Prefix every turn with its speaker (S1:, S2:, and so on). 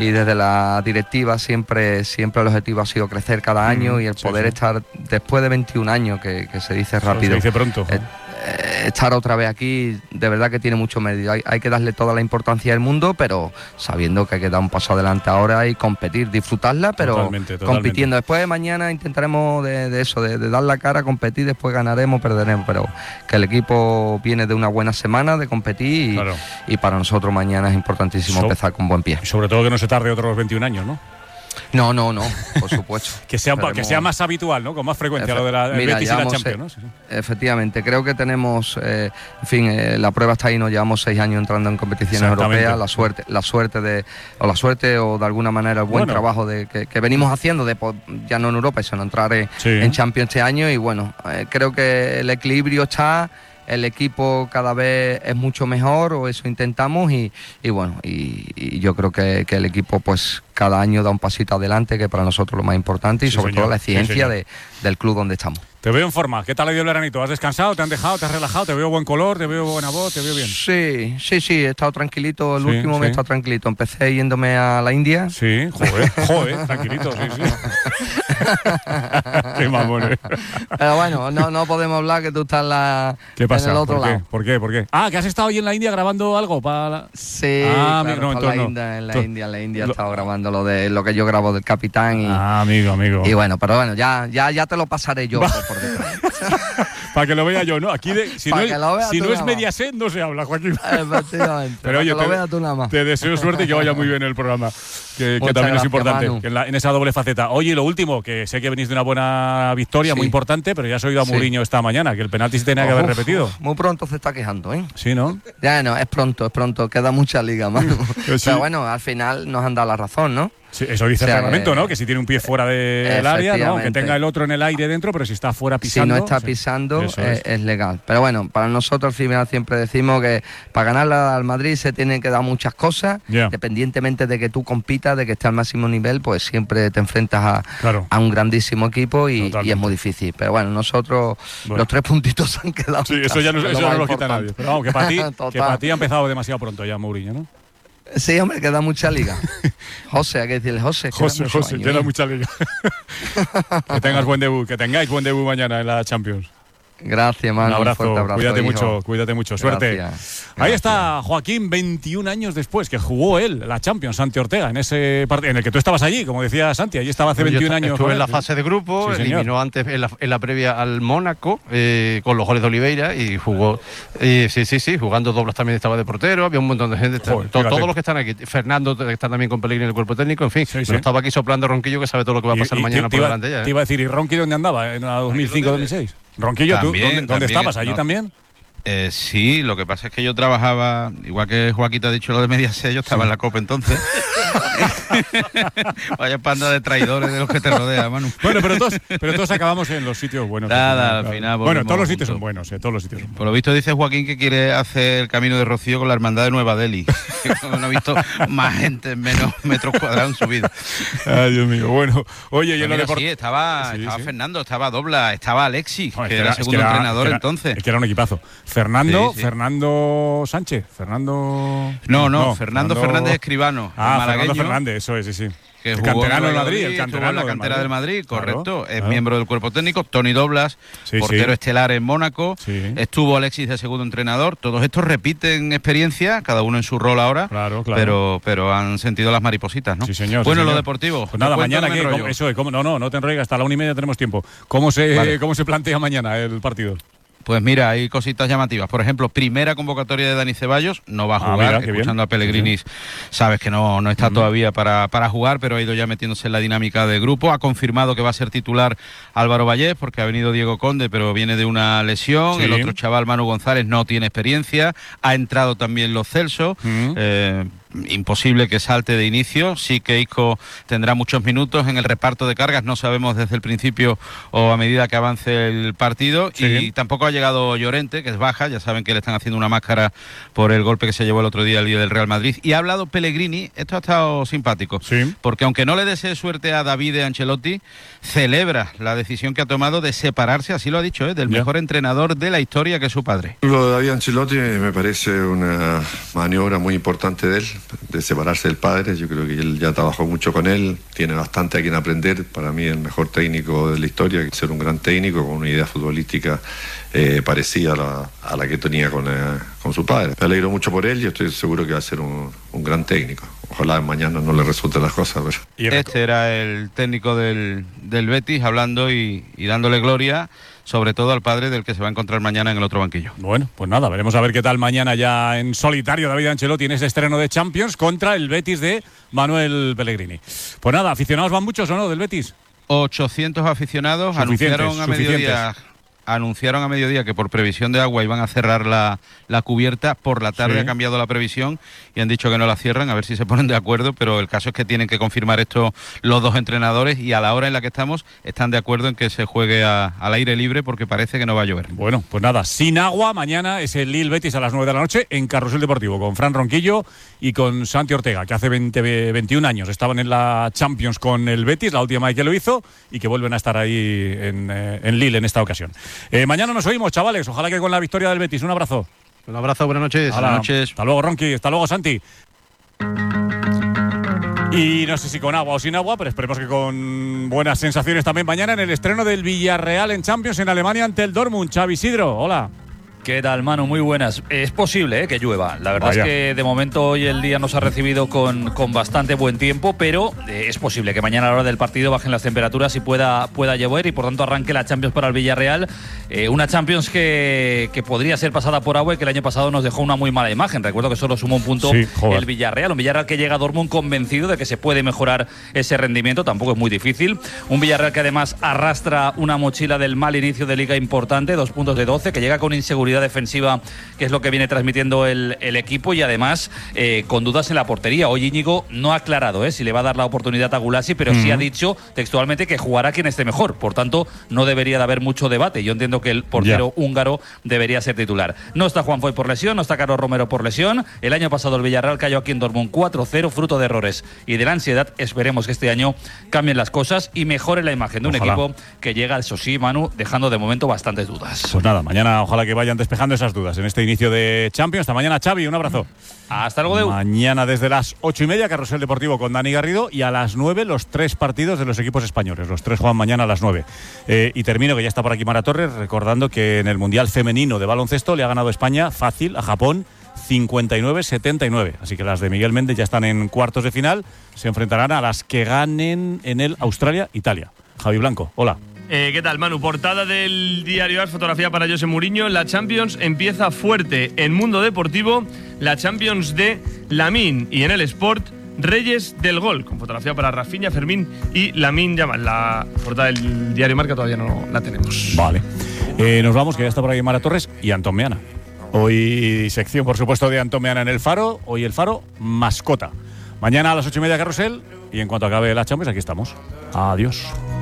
S1: Y desde la directiva siempre el objetivo ha sido crecer cada año y el poder estar, después de 21 años, que se dice rápido.
S2: Se dice pronto.
S1: Estar otra vez aquí, de verdad que tiene mucho mérito. Hay que darle toda la importancia del mundo, pero sabiendo que hay que dar un paso adelante ahora y competir, disfrutarla, pero
S2: totalmente.
S1: compitiendo. Después de mañana intentaremos de eso, de dar la cara, competir, después ganaremos, perderemos, pero que el equipo viene de una buena semana de competir y para nosotros mañana es importantísimo empezar con buen pie.
S2: Sobre todo que no se tarde otros 21 años, ¿no?
S1: No, por supuesto.
S2: que sea más habitual, ¿no? Con más frecuencia lo de la Betis y la Champions, ¿no? Sí.
S1: Efectivamente, creo que tenemos, la prueba está ahí, nos llevamos 6 años entrando en competiciones europeas, la suerte o de alguna manera el buen trabajo que venimos haciendo, ya no en Europa, sino entrar en Champions este año y bueno, creo que el equilibrio está. El equipo cada vez es mucho mejor, o eso intentamos, y bueno, y yo creo que el equipo pues cada año da un pasito adelante, que para nosotros es lo más importante, y sobre todo la exigencia del club donde estamos.
S2: Te veo en forma. ¿Qué tal ha ido el veranito? ¿Has descansado? ¿Te han dejado? ¿Te has relajado? ¿Te veo buen color? ¿Te veo buena voz? ¿Te veo bien?
S1: Sí, he estado tranquilito. El último mes he estado tranquilito. Empecé yéndome a la India.
S2: Sí, joder, tranquilito, sí. Qué mamón.
S1: Pero bueno, no podemos hablar, que tú estás
S2: ¿Qué pasa?
S1: en el otro lado.
S2: ¿Por qué? Ah, que has estado ahí en la India grabando algo para...
S1: Sí, en la India he estado grabando lo que yo grabo del Capitán.
S2: Amigo.
S1: Y bueno, pero bueno, ya te lo pasaré yo por detrás.
S2: Para que lo vea yo, ¿no? Aquí si no es Mediaset no se habla, Joaquín.
S1: Efectivamente.
S2: Pero oye,
S1: lo veas tú nada más.
S2: Te deseo suerte y que vaya muy bien el programa, que también es importante, en esa doble faceta. Oye, lo último, que sé que venís de una buena victoria, muy importante, pero ya has oído a Mourinho esta mañana, que el penalti se tenía que haber repetido.
S1: Muy pronto se está quejando, ¿eh?
S2: Sí, ¿no?
S1: Ya no, es pronto, queda mucha liga, mano. Pero bueno, al final nos han dado la razón, ¿no?
S2: Sí, eso dice el reglamento, ¿no? Que si tiene un pie fuera del área, ¿no? Aunque tenga el otro en el aire dentro, pero si está fuera pisando.
S1: Si no está pisando, es legal. Pero bueno, para nosotros al final siempre decimos que para ganar al Madrid se tienen que dar muchas cosas, independientemente de que tú compitas, de que estés al máximo nivel, pues siempre te enfrentas a un grandísimo equipo y es muy difícil. Pero bueno, nosotros los 3 puntitos han quedado.
S2: Sí, eso ya no lo quita nadie. Pero vamos, que para ti ha empezado demasiado pronto ya Mourinho, ¿no?
S1: Sí, hombre, queda mucha liga. José, hay que decirle José,
S2: queda mucha liga. Que tengáis buen debut mañana en la Champions.
S1: Gracias, mano.
S2: Un abrazo.
S1: Cuídate
S2: mucho. Suerte.
S1: Gracias.
S2: Ahí está Joaquín, 21 años después, que jugó él la Champions, Santi Ortega, en ese partido en el que tú estabas allí, como decía Santi. Allí estaba hace 21 años.
S3: Estuve en la fase de grupo, eliminó antes en la previa al Mónaco, con los goles de Oliveira, y jugó. Sí, jugando dobles también estaba de portero. Había un montón de gente. Todos los que están aquí. Fernando, que está también con Pellegrini en el cuerpo técnico, en fin. Pero estaba aquí soplando Ronquillo, que sabe todo lo que va a pasar mañana por delante ya.
S2: Te iba a decir, ¿y Ronqui dónde andaba? ¿En la 2005-2006? Ronquillo,
S4: también,
S2: ¿tú dónde estabas? ¿Allí también?
S4: Sí, lo que pasa es que yo trabajaba, igual que Joaquín te ha dicho lo de Mediaset, yo estaba en la Copa entonces. Vaya panda de traidores de los que te rodean, Manu.
S2: Bueno, pero todos acabamos en los sitios buenos.
S4: Nada, al final.
S2: Bueno, todos los sitios son buenos, todos los sitios son buenos.
S4: Por lo visto dice Joaquín que quiere hacer el Camino de Rocío con la Hermandad de Nueva Delhi. No he visto más gente en menos metros cuadrados en su vida.
S2: Ay, Dios mío. Bueno, oye, y en lo
S4: sí, estaba Fernando, estaba Dobla, estaba Alexis, que era segundo entrenador entonces.
S2: Es que era un equipazo. Fernando Sánchez. Fernando
S4: Fernández Escribano.
S2: Fernando Fernández, eso es, sí.
S4: Que
S2: el
S4: jugó
S2: canterano
S4: en
S2: Madrid,
S4: la cantera del Madrid, correcto. Es miembro del cuerpo técnico. Tony Doblas, portero estelar en Mónaco. Estuvo Alexis de segundo entrenador. Todos estos repiten experiencia, cada uno en su rol ahora. Claro. Pero han sentido las maripositas, ¿no?
S2: Sí, señor.
S4: Bueno, lo deportivo.
S2: Pues nada, mañana no te enrolles, hasta la 1:30 tenemos tiempo. ¿Cómo se plantea mañana el partido?
S4: Pues mira, hay cositas llamativas. Por ejemplo, primera convocatoria de Dani Ceballos, no va a jugar. Escuchando a Pellegrini, sabes que no está todavía para jugar, pero ha ido ya metiéndose en la dinámica de grupo. Ha confirmado que va a ser titular Álvaro Vallés, porque ha venido Diego Conde, pero viene de una lesión. El otro chaval, Manu González, no tiene experiencia. Ha entrado también Lo Celso. Imposible que salte de inicio. Sí que Isco tendrá muchos minutos en el reparto de cargas, no sabemos desde el principio o a medida que avance el partido. Y tampoco ha llegado Llorente, que es baja, ya saben que le están haciendo una máscara por el golpe que se llevó el otro día el día del Real Madrid. Y ha hablado Pellegrini, esto ha estado simpático, porque aunque no le desee suerte a Davide Ancelotti, celebra la decisión que ha tomado de separarse, así lo ha dicho, del mejor entrenador de la historia, que es su padre.
S5: Lo de David Ancelotti me parece una maniobra muy importante de él. de separarse del padre. Yo creo que él ya trabajó mucho con él, tiene bastante a quien aprender. Para mí el mejor técnico de la historia, que ser un gran técnico con una idea futbolística parecida a la que tenía con su padre. Me alegro mucho por él y estoy seguro que va a ser un gran técnico. Ojalá mañana no le resulten las cosas. Pero...
S4: Este era el técnico del Betis hablando y dándole gloria, sobre todo al padre del que se va a encontrar mañana en el otro banquillo.
S2: Bueno, pues nada, veremos a ver qué tal mañana ya en solitario David Ancelotti en ese estreno de Champions contra el Betis de Manuel Pellegrini. Pues nada, ¿aficionados van muchos o no del Betis?
S4: 800 aficionados, anunciaron a mediodía que por previsión de agua iban a cerrar la cubierta. Por la tarde ha cambiado la previsión y han dicho que no la cierran, a ver si se ponen de acuerdo, pero el caso es que tienen que confirmar esto los dos entrenadores y a la hora en la que estamos están de acuerdo en que se juegue al aire libre porque parece que no va a llover.
S2: Bueno, pues nada, sin agua, mañana es el Lille Betis a las 9 de la noche en Carrusel Deportivo con Fran Ronquillo y con Santi Ortega, que hace 21 años estaban en la Champions con el Betis, la última vez que lo hizo, y que vuelven a estar ahí en Lille en esta ocasión. Mañana nos oímos, chavales. Ojalá que con la victoria del Betis. Un abrazo.
S3: Un abrazo, buenas noches.
S2: Buenas noches. Hasta luego, Ronqui. Hasta luego, Santi. Y no sé si con agua o sin agua, pero esperemos que con buenas sensaciones también mañana en el estreno del Villarreal en Champions en Alemania ante el Dortmund. Xavi Isidro, hola.
S6: ¿Qué tal, Manu? Muy buenas. Es posible que llueva. La verdad es que de momento hoy el día nos ha recibido con bastante buen tiempo, pero es posible que mañana a la hora del partido bajen las temperaturas y pueda llover y por tanto arranque la Champions para el Villarreal. Una Champions que podría ser pasada por agua y que el año pasado nos dejó una muy mala imagen. Recuerdo que solo sumó un punto el Villarreal. Un Villarreal que llega a Dortmund convencido de que se puede mejorar ese rendimiento. Tampoco es muy difícil. Un Villarreal que además arrastra una mochila del mal inicio de liga importante, 2 puntos de 12, que llega con inseguridad defensiva, que es lo que viene transmitiendo el equipo y además con dudas en la portería. Hoy Íñigo no ha aclarado si le va a dar la oportunidad a Gulasi, pero sí ha dicho textualmente que jugará quien esté mejor. Por tanto, no debería de haber mucho debate. Yo entiendo que el portero húngaro debería ser titular. No está Juan Foy por lesión, no está Carlos Romero por lesión. El año pasado el Villarreal cayó aquí en Dortmund 4-0, fruto de errores y de la ansiedad. Esperemos que este año cambien las cosas y mejore la imagen de un equipo que llega, eso sí, Manu, dejando de momento bastantes dudas.
S2: Pues nada, mañana ojalá que vayan despejando esas dudas en este inicio de Champions. Hasta mañana, Xavi, un abrazo.
S6: Hasta luego, Deu.
S2: Mañana desde las 8:30, Carrusel Deportivo con Dani Garrido, y a las 9 los 3 partidos de los equipos españoles. Los 3 juegan mañana a las 9. Y termino, que ya está por aquí Mara Torres, recordando que en el Mundial Femenino de Baloncesto le ha ganado España fácil a Japón 59-79. Así que las de Miguel Méndez ya están en cuartos de final. Se enfrentarán a las que ganen en el Australia-Italia. Javi Blanco, hola.
S7: ¿Qué tal, Manu? Portada del diario AS, fotografía para José Mourinho. La Champions empieza fuerte en Mundo Deportivo. La Champions de Lamine. Y en el Sport, Reyes del Gol, con fotografía para Rafinha, Fermín y Lamine Yamal. La portada del diario Marca todavía no la tenemos.
S2: Vale. Nos vamos, que ya está por ahí Mara Torres y Antón Meana. Hoy sección, por supuesto, de Antón Meana en El Faro. Hoy El Faro, mascota. Mañana a las 8:30 Carrusel. Y en cuanto acabe la Champions, aquí estamos. Adiós.